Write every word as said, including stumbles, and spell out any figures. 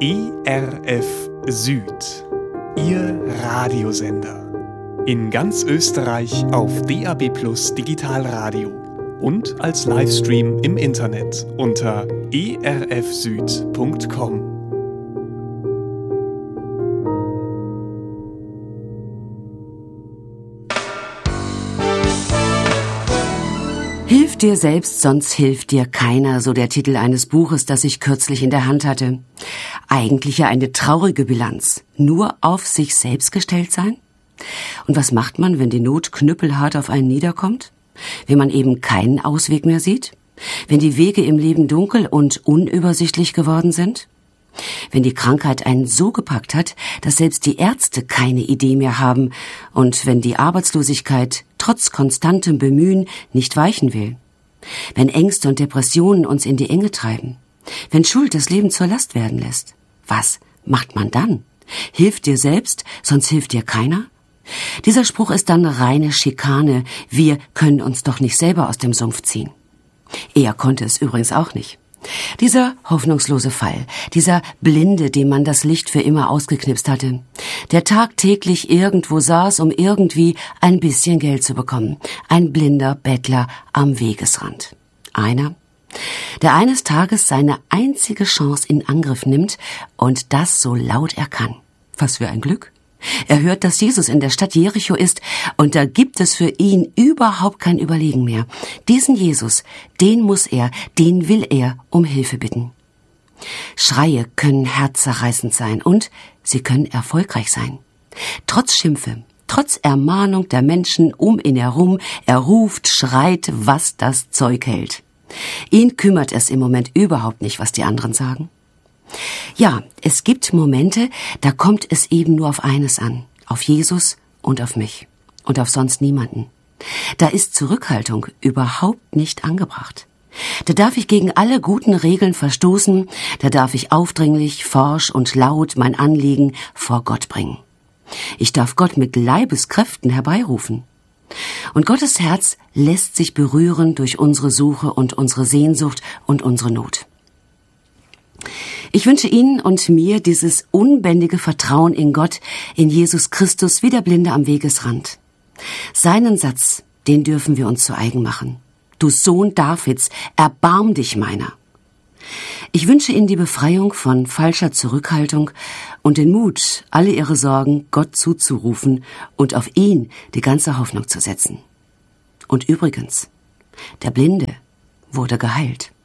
E R F Süd, Ihr Radiosender. In ganz Österreich auf D A B Plus Digitalradio und als Livestream im Internet unter e r f süd punkt com. Hilf dir selbst, sonst hilft dir keiner, so der Titel eines Buches, das ich kürzlich in der Hand hatte. Eigentlich ja eine traurige Bilanz. Nur auf sich selbst gestellt sein? Und was macht man, wenn die Not knüppelhart auf einen niederkommt? Wenn man eben keinen Ausweg mehr sieht? Wenn die Wege im Leben dunkel und unübersichtlich geworden sind? Wenn die Krankheit einen so gepackt hat, dass selbst die Ärzte keine Idee mehr haben und wenn die Arbeitslosigkeit trotz konstantem Bemühen nicht weichen will? Wenn Ängste und Depressionen uns in die Enge treiben? Wenn Schuld das Leben zur Last werden lässt? Was macht man dann? Hilft dir selbst, sonst hilft dir keiner? Dieser Spruch ist dann reine Schikane. Wir können uns doch nicht selber aus dem Sumpf ziehen. Er konnte es übrigens auch nicht. Dieser hoffnungslose Fall, dieser Blinde, dem man das Licht für immer ausgeknipst hatte, der tagtäglich irgendwo saß, um irgendwie ein bisschen Geld zu bekommen, ein blinder Bettler am Wegesrand. Einer, der eines Tages seine einzige Chance in Angriff nimmt und das so laut er kann. Was für ein Glück! Er hört, dass Jesus in der Stadt Jericho ist, und da gibt es für ihn überhaupt kein Überlegen mehr. Diesen Jesus, den muss er, den will er um Hilfe bitten. Schreie können herzzerreißend sein und sie können erfolgreich sein. Trotz Schimpfe, trotz Ermahnung der Menschen um ihn herum, er ruft, schreit, was das Zeug hält. Ihn kümmert es im Moment überhaupt nicht, was die anderen sagen. Ja, es gibt Momente, da kommt es eben nur auf eines an, auf Jesus und auf mich und auf sonst niemanden. Da ist Zurückhaltung überhaupt nicht angebracht. Da darf ich gegen alle guten Regeln verstoßen, da darf ich aufdringlich, forsch und laut mein Anliegen vor Gott bringen. Ich darf Gott mit Leibeskräften herbeirufen. Und Gottes Herz lässt sich berühren durch unsere Suche und unsere Sehnsucht und unsere Not. Ich wünsche Ihnen und mir dieses unbändige Vertrauen in Gott, in Jesus Christus, wie der Blinde am Wegesrand. Seinen Satz, den dürfen wir uns zu eigen machen. Du Sohn Davids, erbarm dich meiner. Ich wünsche Ihnen die Befreiung von falscher Zurückhaltung und den Mut, alle Ihre Sorgen Gott zuzurufen und auf ihn die ganze Hoffnung zu setzen. Und übrigens, der Blinde wurde geheilt.